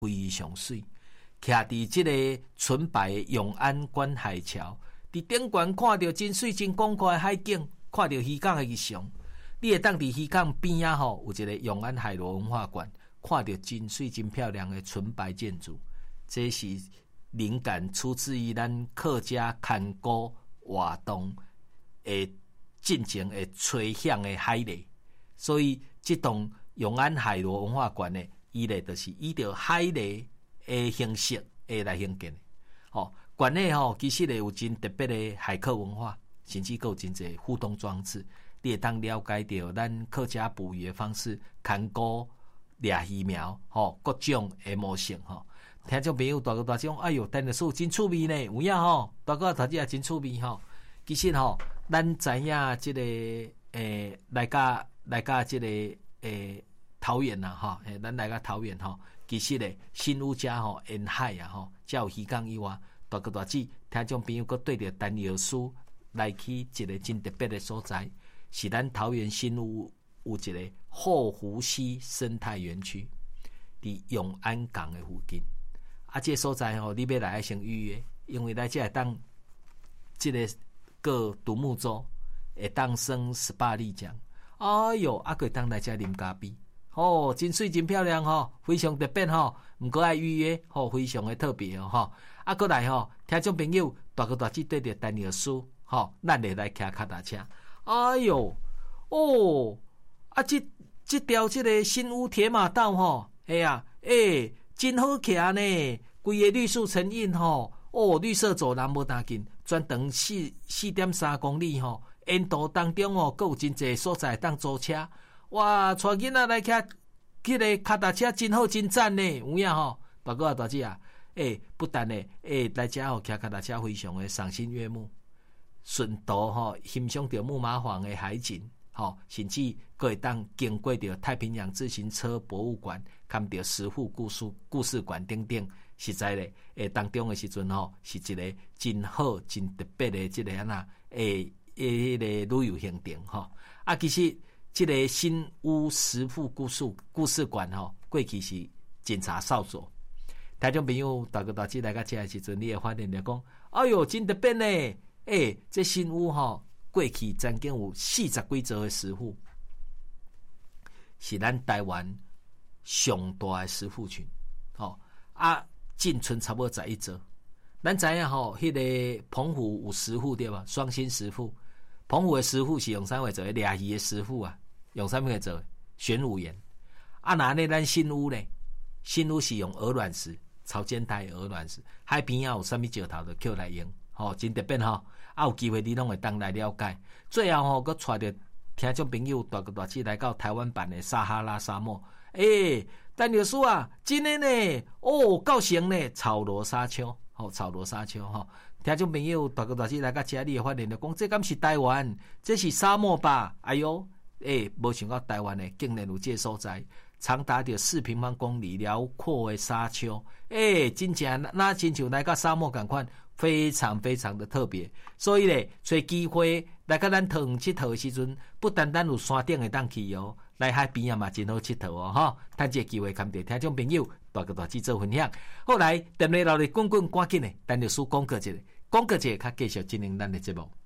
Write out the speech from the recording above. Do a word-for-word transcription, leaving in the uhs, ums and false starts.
非常水，徛伫即个纯白的永安观海桥，伫顶悬看到真水真广阔的海景，看到渔港的日常。你会当伫渔港边啊吼，有一个永安海螺文化馆，看到真水真漂亮的纯白建筑。这是灵感出自于咱客家坎古活动的进前的吹响的海螺，所以这栋永安海螺文化馆呢，伊咧就是依照海螺的形式诶来兴建的。吼，馆内吼其实咧有真特别的海客文化，甚至有真侪互动装置。你会当了解到咱客家捕鱼的方式、砍钩、掠鱼苗，吼各种的模式吼。听众朋友大个大种，哎哟，陈律师真趣味呢，有影吼，大个头也真趣味吼。其实吼，咱知影即、這个诶、呃，来甲来甲即个诶桃园呐，哈，诶，咱来甲桃园吼，其实咧新屋家吼沿海啊吼，才有渔港以外，大个大姊听众朋友佮对着陈律师来去一个真特别的所在。是咱桃园新屋有一个后湖溪生态园区，伫永安港的附近。啊，这个所在吼，你要来要先预约，因为来这会当这个个独木舟会当升十八里江。哎哟，啊，可以当来这啉咖啡，哦，真水真漂亮吼，非常特别吼，毋过爱预约吼，非常的特别哦吼。啊，过来吼，听众朋友大个大姊对着陈律师吼，咱会来骑脚踏车。哎哟，哦，啊，这这条这个新屋铁马道吼，哎呀，哎，真好骑呢，规个绿树成荫吼，哦，绿色走廊无打紧，全长四四点三公里吼，沿途当中哦，阁有真济所在当租车，哇，带囡仔来骑，迄个脚踏车真好真赞呢，有影吼，大哥啊大姐啊，哎，不但呢，哎，来遮吼骑脚踏车非常的赏心悦目。顺道吼欣赏到木马坊的海景，吼，甚至佫会当经过到太平洋自行车博物馆，看到石虎故事故事馆等等，实在咧，诶，当中的时阵吼，是一个真好、真特别的即个安那诶诶，迄个旅游行程吼。啊，其实即个新屋石虎故事故事馆吼，过去是警察哨所。听众朋友大个大姊来到遮的时阵，你会发现着讲，哎哟，真特别呢！诶、欸，这新屋吼，过去曾经有四十几座的石虎，是咱台湾上大的石虎群。吼啊，仅存差不多十一座。咱知影吼，迄、那个澎湖有石虎对吧？双星石虎，澎湖的石虎是用啥物做的？掠鱼的石虎啊，用啥物做的？玄武岩。啊，那呢？咱新屋呢？新屋是用鹅卵石，潮间带鹅卵石，海边啊有啥物石头就捡来用。吼，真特别吼，啊有机会你拢会当来了解。最后吼，佮带着听众朋友大个大姊来到台湾版的撒哈拉沙漠。诶、欸，陈律师啊，真的呢，哦，够成呢，草罗沙丘，吼、哦，草罗沙丘吼。听众朋友大个大姊来到遮，你会发现着讲，这敢是台湾，这是沙漠吧？哎哟，诶、欸，无想到台湾呢，竟然有这所在。长达着四平方公里辽阔的沙丘，诶、欸，真正那亲像来到沙漠同款，非常非常的特别。所以咧，找机会来到咱桃园佚佗的时阵，不单单有山顶的当去哦，来海边啊嘛真好佚佗哦，哈！趁这个机会，跟着听众朋友大个大姊做分享。后来电话留咧滚滚赶紧的，陈律师讲过一个，讲过一个，较继续进行咱的节目。